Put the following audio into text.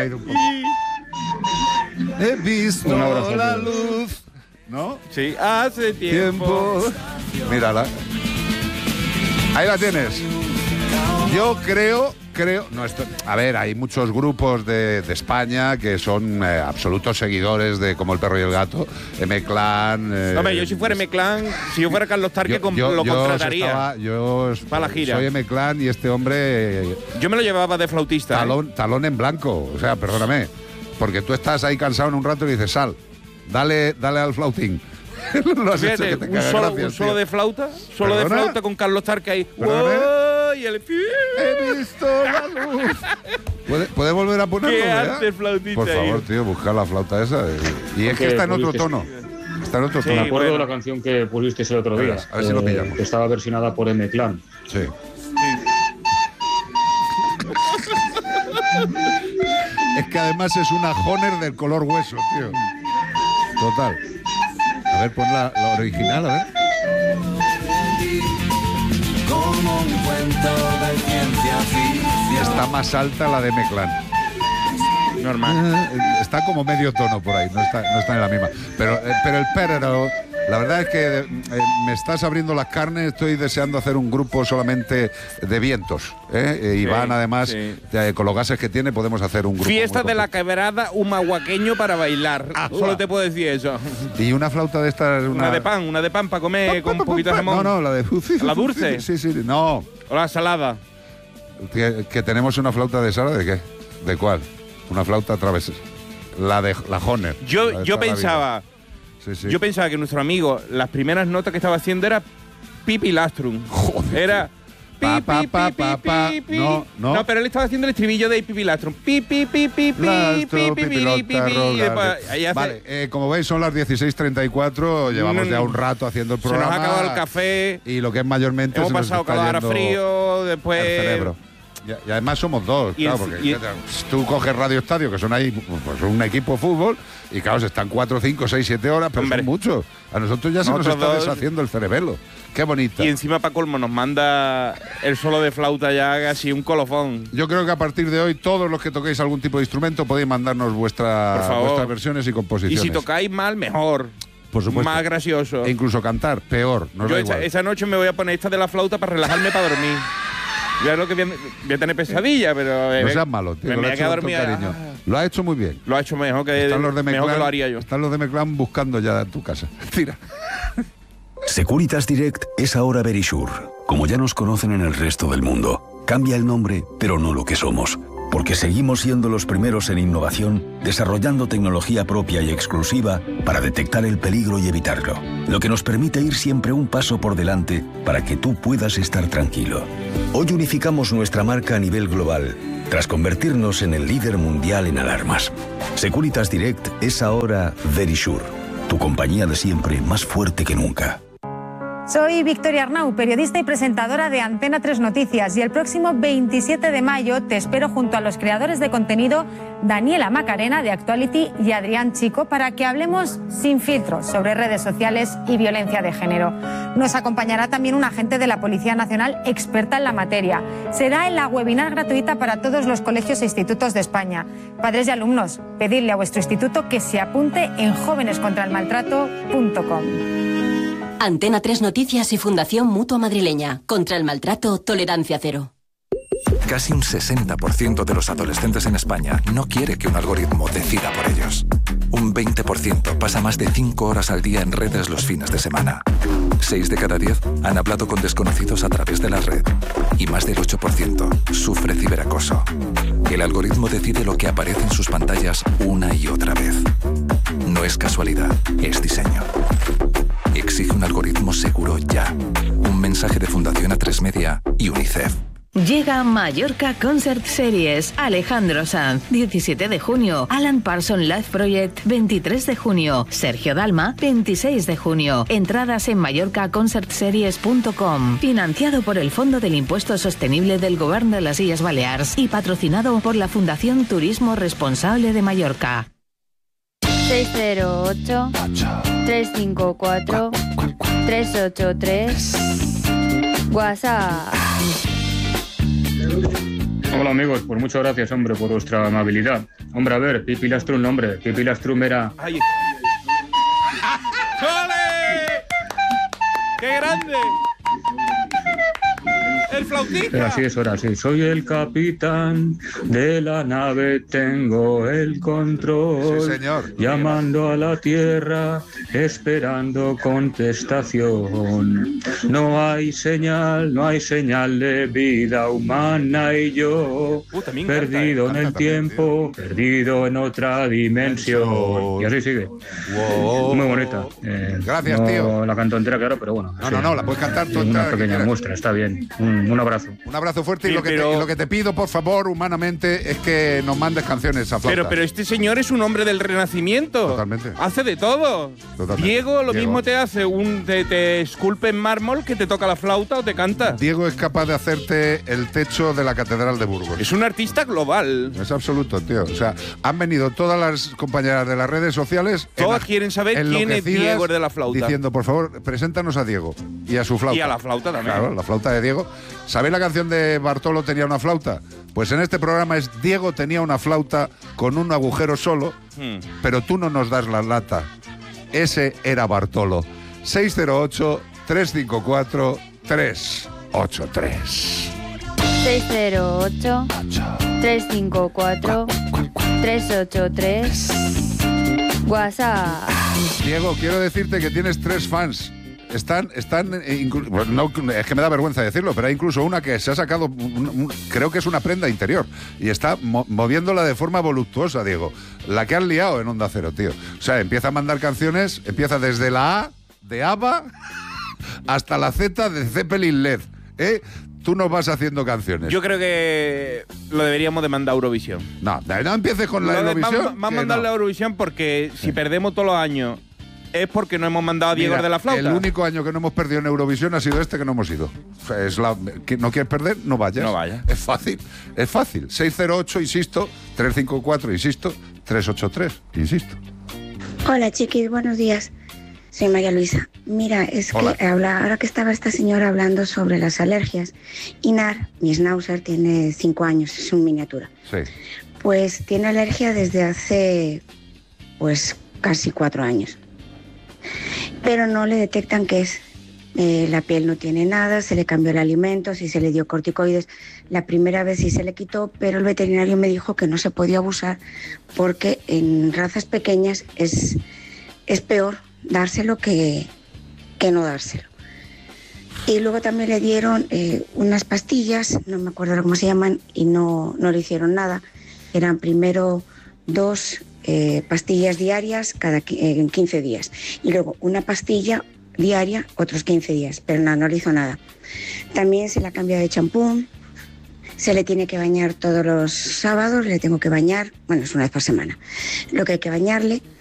ir un poco. He visto la luz, ¿no? Sí, hace tiempo. Mírala. Ahí la tienes. Yo creo, no, a ver, hay muchos grupos de España que son absolutos seguidores de Como el perro y el gato, M-Clan. Hombre, yo si fuera M-Clan, si yo fuera Carlos Tarque, lo contrataría. Yo para la gira. Soy M-Clan y este hombre. Yo me lo llevaba de flautista. Talón en blanco, o sea, perdóname, porque tú estás ahí cansado en un rato y dices, sal, dale al flautín. Lo has Fíjate, hecho que te caga gracias, un solo de flauta, ¿Perdona? de flauta con Carlos Tarque ahí. Y el... He visto la luz. ¿Puede volver a ponerlo? ¿Qué arte flautista? Por favor, tío, buscar la flauta esa. Y es que está en otro tono. Está en otro tono. Me acuerdo de la canción que pusisteis el otro día. A ver si lo pillamos. Que estaba versionada por M-Clan. Sí. Es que además es una Honer del color hueso, tío. Total. A ver, pon la original, a ver. Como un cuento de ciencia ficción. Está más alta la de M-Clan. Normal. Está como medio tono por ahí, no está en la misma. Pero el perro, la verdad es que me estás abriendo las carnes, estoy deseando hacer un grupo solamente de vientos. Iván, además, con los gases que tiene, podemos hacer un grupo. Fiesta de la Quebrada, un mahuaqueño para bailar. Solo te puedo decir eso. Y una flauta de estas. Una de pan para comer con un poquito de jamón. No, la de. ¿La dulce? Sí, no. O la salada. Que tenemos una flauta de Sara, ¿de qué? ¿De cuál? Una flauta travesa. La de la Honer. Yo pensaba. Sí. Yo pensaba que nuestro amigo, las primeras notas que estaba haciendo era Pipi Lastrum. Era. No, pero él estaba haciendo el estribillo de Pipi Lastrum. Vale, como veis son las 16:34, llevamos ya un rato haciendo el programa. Se nos ha acabado el café. Y lo que es mayormente hemos pasado calor a frío, después el cerebro. Y además somos dos, claro, porque tú coges Radio Estadio, que son ahí pues un equipo de fútbol, y claro, están 4, 5, 6, 7 horas, pero son muchos. A nosotros ya se nos está deshaciendo el cerebelo. Qué bonita. Y encima para colmo nos manda el solo de flauta ya casi un colofón. Yo creo que a partir de hoy todos los que toquéis algún tipo de instrumento podéis mandarnos vuestras versiones y composiciones. Y si tocáis mal, mejor. Por supuesto. Más gracioso. E incluso cantar, peor. Yo esa noche me voy a poner esta de la flauta para relajarme para dormir. Ya es lo que voy a tener pesadilla, pero... no seas malo, tío. Me voy a quedar dormido. Lo ha hecho muy bien. Lo ha hecho mejor que lo haría yo. Están los de M-Clan buscando ya en tu casa. Tira. Securitas Direct es ahora Verisure. Como ya nos conocen en el resto del mundo. Cambia el nombre, pero no lo que somos. Porque seguimos siendo los primeros en innovación, desarrollando tecnología propia y exclusiva para detectar el peligro y evitarlo. Lo que nos permite ir siempre un paso por delante para que tú puedas estar tranquilo. Hoy unificamos nuestra marca a nivel global, tras convertirnos en el líder mundial en alarmas. Securitas Direct es ahora Verisure, tu compañía de siempre más fuerte que nunca. Soy Victoria Arnau, periodista y presentadora de Antena 3 Noticias, y el próximo 27 de mayo te espero junto a los creadores de contenido Daniela Macarena de Actuality y Adrián Chico para que hablemos sin filtros sobre redes sociales y violencia de género. Nos acompañará también un agente de la Policía Nacional experta en la materia. Será en la webinar gratuita para todos los colegios e institutos de España. Padres y alumnos, pedidle a vuestro instituto que se apunte en jovenescontraelmaltrato.com. Antena 3 Noticias y Fundación Mutua Madrileña. Contra el maltrato, tolerancia cero. Casi un 60% de los adolescentes en España no quiere que un algoritmo decida por ellos. Un 20% pasa más de 5 horas al día en redes los fines de semana. 6 de cada 10 han hablado con desconocidos a través de la red. Y más del 8% sufre ciberacoso. El algoritmo decide lo que aparece en sus pantallas una y otra vez. No es casualidad, es diseño. Exige un algoritmo seguro ya. Un mensaje de Fundación A3 Media y UNICEF. Llega Mallorca Concert Series. Alejandro Sanz, 17 de junio. Alan Parsons Live Project, 23 de junio. Sergio Dalma, 26 de junio. Entradas en mallorcaconcertseries.com. Financiado por el Fondo del Impuesto Sostenible del Govern de las Illes Balears y patrocinado por la Fundación Turismo Responsable de Mallorca. 608-354-383. WhatsApp. Hola amigos, pues muchas gracias, hombre, por vuestra amabilidad. Hombre, a ver, Pipi Lastrum, hombre, Pipi Lastrum era... ¡Ay! ¡Ole! ¡Qué grande! ¡El flautista! Así es, ahora sí. Soy el capitán de la nave, tengo el control. Sí, señor. Llamando a la tierra, esperando contestación. No hay señal de vida humana y yo, también perdido canta, en el tiempo, perdido en otra dimensión. Y así sigue. Wow. Muy bonita. Gracias, no tío. la canto entera, claro, pero bueno. No, la puedes cantar tú Una entera, que pequeña quieras. muestra, está bien. Un abrazo. Un abrazo fuerte Sí, y lo que te pido, por favor, humanamente, es que nos mandes canciones a flauta. Pero este señor es un hombre del Renacimiento. Totalmente. Hace de todo. Totalmente. Diego lo Diego. mismo te hace, te esculpe en mármol que te toca la flauta o te canta. Diego es capaz de hacerte el techo de la Catedral de Burgos. Es un artista global. Es absoluto, tío. O sea, han venido todas las compañeras de las redes sociales. Todas quieren saber quién es enloquecidas, Diego el de la flauta. Diciendo, por favor, preséntanos a Diego y a su flauta. Y a la flauta también. Claro, la flauta de Diego. ¿Sabéis la canción de Bartolo tenía una flauta? Pues en este programa es Diego tenía una flauta con un agujero solo, pero tú no nos das la lata. Ese era Bartolo. 608-354-383. 608-354-383. WhatsApp. Diego, quiero decirte que tienes 3 fans. Están no, es que me da vergüenza decirlo, pero hay incluso una que se ha sacado, creo que es una prenda interior, y está moviéndola de forma voluptuosa, Diego. La que han liado en Onda Cero, tío. O sea, empieza a mandar canciones, empieza desde la A de ABBA hasta la Z de Zeppelin LED. Tú nos vas haciendo canciones. Yo creo que lo deberíamos de mandar a Eurovisión. No empieces con la Eurovisión. Vamos a mandarle a Eurovisión porque si perdemos todos los años es porque no hemos mandado a Diego Mira, de la flauta. El único año que no hemos perdido en Eurovisión ha sido este que no hemos ido. O sea, ¿no quieres perder? No vayas. No vayas. Es fácil. 608, insisto, 354, insisto, 383, insisto. Hola, chiquis, buenos días. Soy María Luisa. Mira, es Hola. que ahora que estaba esta señora hablando sobre las alergias, Inar, mi schnauzer, tiene 5 años, es un miniatura. Sí. Pues tiene alergia desde hace, pues, casi 4 años. Pero no le detectan qué es. La piel no tiene nada, se le cambió el alimento, sí se le dio corticoides. La primera vez sí se le quitó, pero el veterinario me dijo que no se podía abusar porque en razas pequeñas es peor dárselo que no dárselo. Y luego también le dieron unas pastillas, no me acuerdo cómo se llaman, y no le hicieron nada. Eran primero 2 pastillas diarias en 15 días. Y luego una pastilla diaria otros 15 días, pero no le hizo nada. También se la cambia de champú, se le tiene que bañar todos los sábados, le tengo que bañar, bueno, es una vez por semana, lo que hay que bañarle.